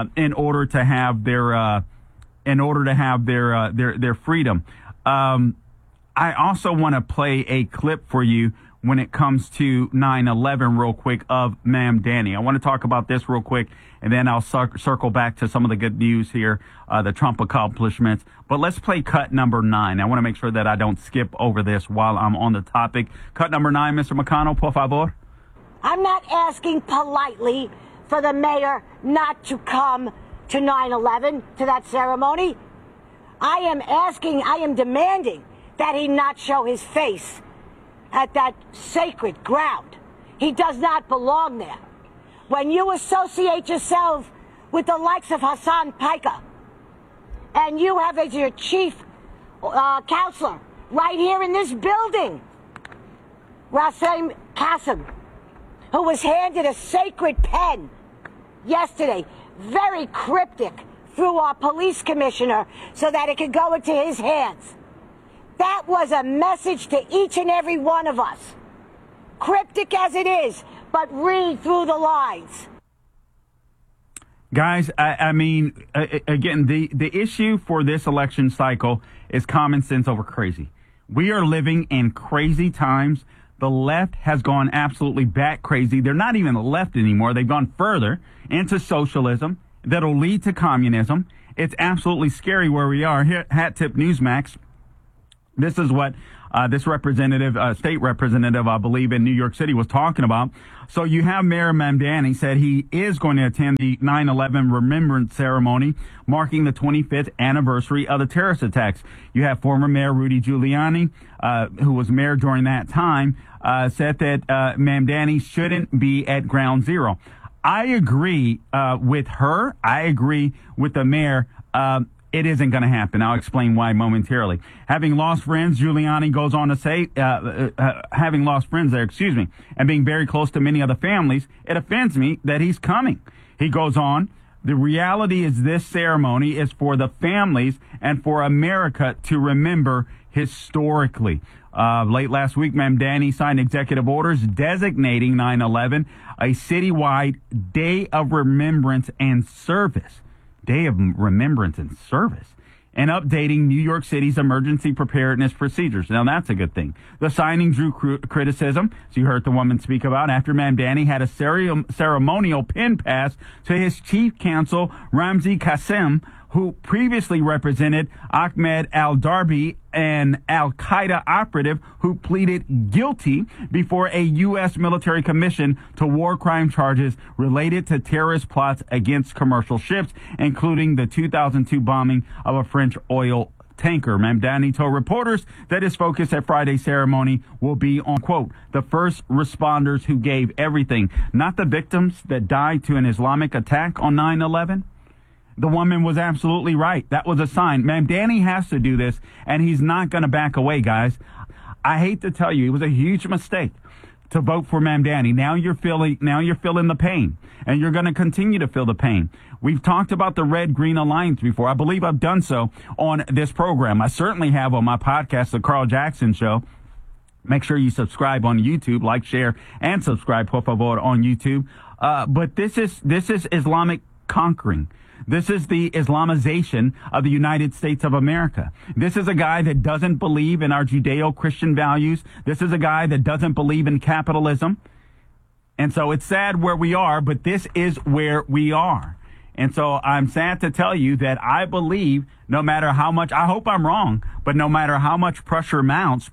their freedom. I also want to play a clip for you when it comes to 9/11 real quick of Ma'am Danny. I want to talk about this real quick, and then I'll circle back to some of the good news here, the Trump accomplishments. But let's play cut number 9. I want to make sure that I don't skip over this while I'm on the topic. Cut number 9, Mr. McConnell, por favor. I'm not asking politely for the mayor not to come to 9/11, to that ceremony. I am demanding that he not show his face at that sacred ground. He does not belong there. When you associate yourself with the likes of Hassan Piker, and you have as your chief counselor right here in this building, Rasim Qasem, who was handed a sacred pen yesterday, very cryptic through our police commissioner so that it could go into his hands. That was a message to each and every one of us. Cryptic as it is, but read through the lines. Guys, I mean, again, the issue for this election cycle is common sense over crazy. We are living in crazy times. The left has gone absolutely bat crazy. They're not even the left anymore. They've gone further into socialism that'll lead to communism. It's absolutely scary where we are. Here at Hat Tip Newsmax, this is what this representative, state representative, I believe, in New York City was talking about. So you have Mayor Mamdani said he is going to attend the 9/11 remembrance ceremony marking the 25th anniversary of the terrorist attacks. You have former Mayor Rudy Giuliani, who was mayor during that time, said that Mamdani shouldn't be at Ground Zero. I agree with her. I agree with the mayor. It isn't going to happen. I'll explain why momentarily. Having lost friends, Giuliani goes on to say, having lost friends there, and being very close to many of the families, it offends me that he's coming. He goes on, the reality is this ceremony is for the families and for America to remember historically. Late last week, Mamdani signed executive orders designating 9/11 a citywide day of remembrance and service. Day of Remembrance and Service, and updating New York City's emergency preparedness procedures. Now, that's a good thing. The signing drew criticism, as you heard the woman speak about, after Mamdani had a ceremonial pin pass to his chief counsel, Ramzi Qasem, who previously represented Ahmed al-Darbi, an al-Qaeda operative who pleaded guilty before a U.S. military commission to war crime charges related to terrorist plots against commercial ships, including the 2002 bombing of a French oil tanker. Mamdani told reporters that his focus at Friday's ceremony will be on, quote, the first responders who gave everything, not the victims that died to an Islamic attack on 9/11. The woman was absolutely right. That was a sign. Mamdani has to do this, and he's not going to back away, guys. I hate to tell you, it was a huge mistake to vote for Mamdani. Now you're feeling the pain, and you're going to continue to feel the pain. We've talked about the Red-Green Alliance before. I believe I've done so on this program. I certainly have on my podcast, The Carl Jackson Show. Make sure you subscribe on YouTube, like, share, and subscribe, por favor, on YouTube. But this is Islamic conquering. This is the Islamization of the United States of America. This is a guy that doesn't believe in our Judeo-Christian values. This is a guy that doesn't believe in capitalism. And so it's sad where we are, but this is where we are. And so I'm sad to tell you that I believe no matter how much, I hope I'm wrong, but no matter how much pressure mounts,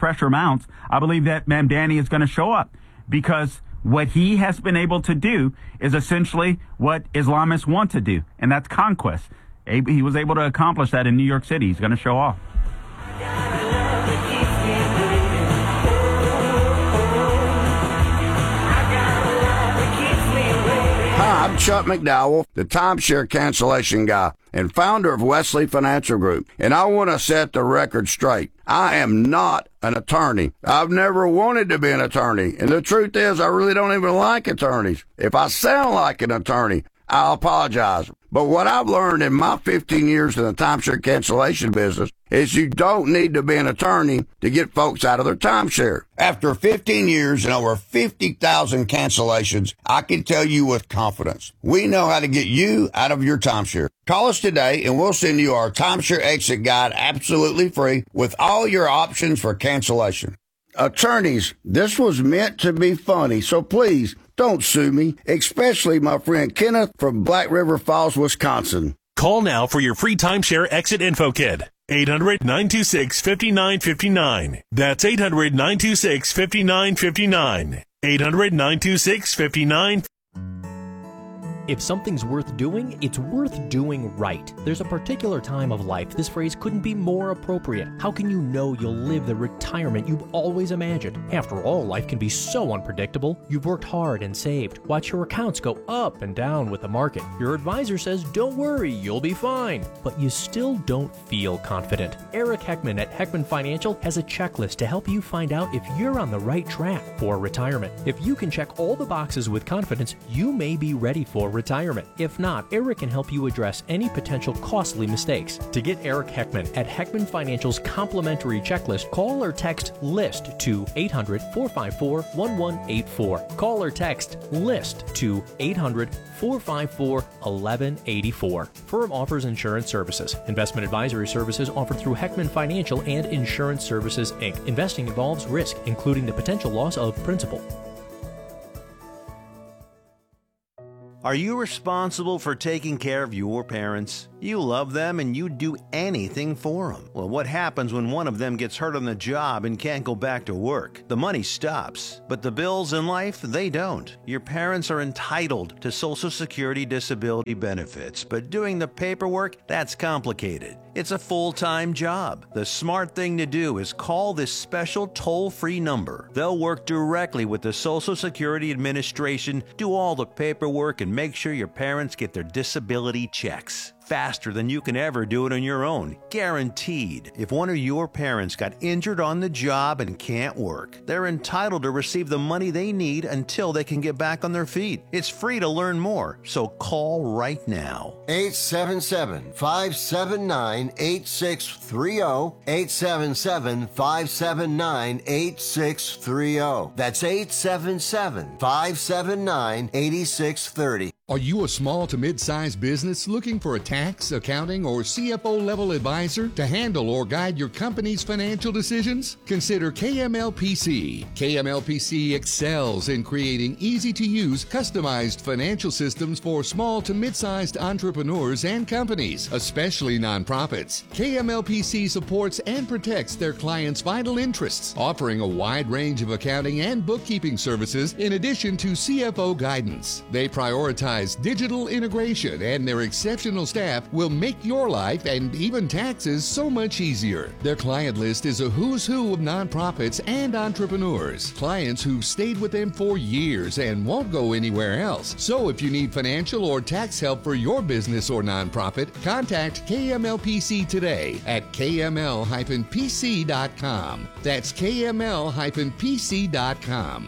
I believe that Mamdani is going to show up, because what he has been able to do is essentially what Islamists want to do, and that's conquest. He was able to accomplish that in New York City. He's going to show off. Hi, I'm Chuck McDowell, the timeshare cancellation guy and founder of Wesley Financial Group, and I want to set the record straight. I am not an attorney. I've never wanted to be an attorney, and the truth is I really don't even like attorneys. If I sound like an attorney, I'll apologize. But what I've learned in my 15 years in the timeshare cancellation business is you don't need to be an attorney to get folks out of their timeshare. After 15 years and over 50,000 cancellations, I can tell you with confidence, we know how to get you out of your timeshare. Call us today and we'll send you our timeshare exit guide absolutely free with all your options for cancellation. Attorneys, this was meant to be funny, so please don't sue me, especially my friend Kenneth from Black River Falls, Wisconsin. Call now for your free timeshare exit info kit. 800-926-5959. That's 800-926-5959. 800-926-5959. If something's worth doing, it's worth doing right. There's a particular time of life this phrase couldn't be more appropriate. How can you know you'll live the retirement you've always imagined? After all, life can be so unpredictable. You've worked hard and saved. Watch your accounts go up and down with the market. Your advisor says, don't worry, you'll be fine. But you still don't feel confident. Eric Heckman at Heckman Financial has a checklist to help you find out if you're on the right track for retirement. If you can check all the boxes with confidence, you may be ready for retirement. If not, Eric can help you address any potential costly mistakes. To get Eric Heckman at Heckman Financial's complimentary checklist, call or text LIST to 800-454-1184. Call or text LIST to 800-454-1184. Firm offers insurance services. Investment advisory services offered through Heckman Financial and Insurance Services, Inc. Investing involves risk, including the potential loss of principal. Are you responsible for taking care of your parents? You love them and you'd do anything for them. Well, what happens when one of them gets hurt on the job and can't go back to work? The money stops, but the bills in life, they don't. Your parents are entitled to Social Security disability benefits, but doing the paperwork, that's complicated. It's a full-time job. The smart thing to do is call this special toll-free number. They'll work directly with the Social Security Administration, do all the paperwork, and make sure your parents get their disability checks. Faster than you can ever do it on your own. Guaranteed. If one of your parents got injured on the job and can't work, they're entitled to receive the money they need until they can get back on their feet. It's free to learn more, so call right now. 877-579-8630. 877-579-8630. That's 877-579-8630. Are you a small to mid-sized business looking for a tax, accounting, or CFO-level advisor to handle or guide your company's financial decisions? Consider KMLPC. KMLPC excels in creating easy-to-use, customized financial systems for small to mid-sized entrepreneurs and companies, especially nonprofits. KMLPC supports and protects their clients' vital interests, offering a wide range of accounting and bookkeeping services in addition to CFO guidance. They prioritize digital integration, and their exceptional staff will make your life and even taxes so much easier. Their client list is a who's who of nonprofits and entrepreneurs, clients who've stayed with them for years and won't go anywhere else. So if you need financial or tax help for your business or nonprofit, contact KMLPC today at kml-pc.com. That's kml-pc.com.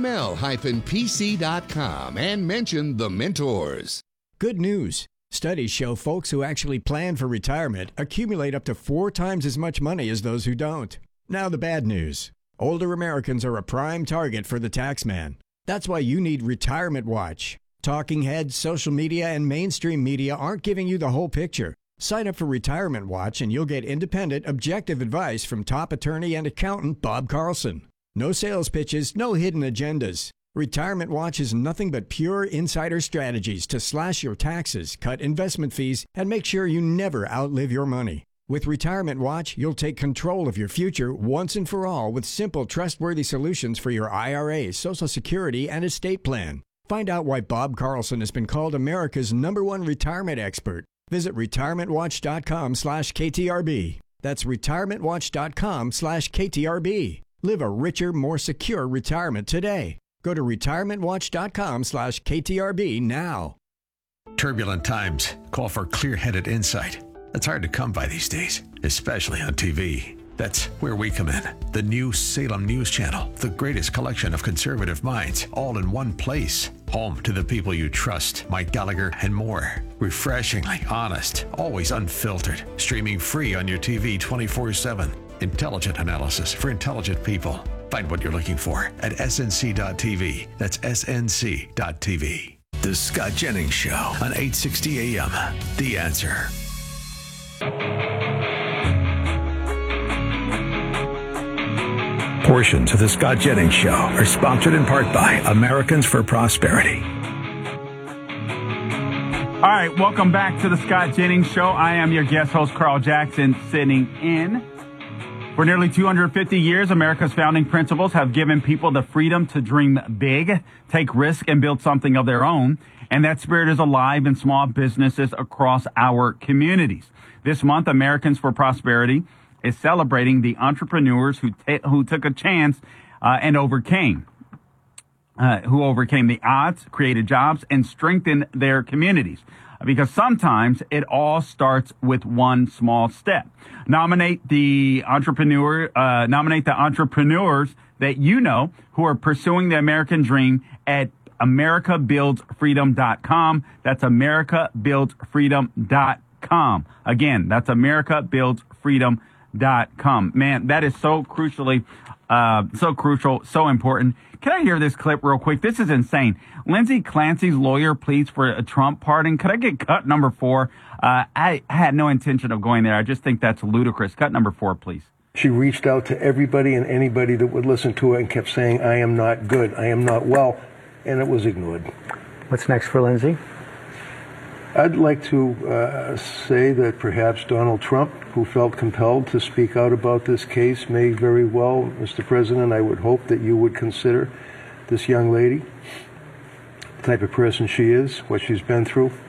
kml-pc.com, and mention the mentors. Good news. Studies show folks who actually plan for retirement accumulate up to 4 times as much money as those who don't. Now the bad news. Older Americans are a prime target for the tax man. That's why you need Retirement Watch. Talking heads, social media, and mainstream media aren't giving you the whole picture. Sign up for Retirement Watch and you'll get independent, objective advice from top attorney and accountant Bob Carlson. No sales pitches, no hidden agendas. Retirement Watch is nothing but pure insider strategies to slash your taxes, cut investment fees, and make sure you never outlive your money. With Retirement Watch, you'll take control of your future once and for all with simple, trustworthy solutions for your IRA, Social Security, and estate plan. Find out why Bob Carlson has been called America's #1 retirement expert. Visit retirementwatch.com/KTRB. That's retirementwatch.com/KTRB. Live a richer, more secure retirement today. Go to retirementwatch.com/KTRB now. Turbulent times call for clear-headed insight. That's hard to come by these days, especially on TV. That's where we come in. The new Salem News Channel, the greatest collection of conservative minds, all in one place. Home to the people you trust, Mike Gallagher and more. Refreshingly honest, always unfiltered. Streaming free on your TV 24/7. Intelligent analysis for intelligent people. Find what you're looking for at snc.tv. That's snc.tv. The Scott Jennings Show on 860 AM. The Answer. Portions of the Scott Jennings Show are sponsored in part by Americans for Prosperity. All right, welcome back to the Scott Jennings Show. I am your guest host, Carl Jackson, sitting in. For nearly 250 years, America's founding principles have given people the freedom to dream big, take risk, and build something of their own. And that spirit is alive in small businesses across our communities. This month, Americans for Prosperity is celebrating the entrepreneurs who took a chance and overcame the odds, created jobs, and strengthened their communities. Because sometimes it all starts with one small step. Nominate the entrepreneurs that you know who are pursuing the American dream at AmericaBuildsFreedom.com. That's AmericaBuildsFreedom.com. Again, that's AmericaBuildsFreedom.com. Man, that is so crucial, so important. Can I hear this clip real quick? This is insane. Lindsay Clancy's lawyer pleads for a Trump pardon. Could I get cut number 4? I had no intention of going there. I just think that's ludicrous. Cut number 4, please. She reached out to everybody and anybody that would listen to it and kept saying, I am not good, I am not well, and it was ignored. What's next for Lindsay? I'd like to say that perhaps Donald Trump, who felt compelled to speak out about this case, may very well, Mr. President, I would hope that you would consider this young lady, the type of person she is, what she's been through,